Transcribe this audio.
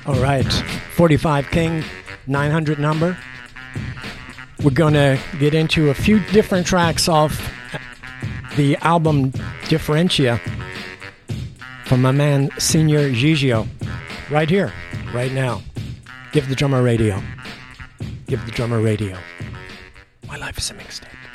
All right, 45 King, 900 number. We're going to get into a few different tracks off the album Differentia from my man Senior Gigio. Right here, right now. Give the drummer radio. Give the drummer radio. My life is a mixtape.